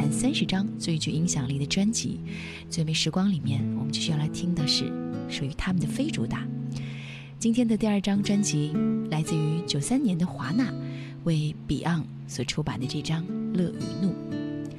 谈30张最具影响力的专辑。最美时光里面，我们继续要来听的是属于他们的非主打。今天的第2张专辑来自于93年的华纳为 Beyond 所出版的这张《乐与怒》。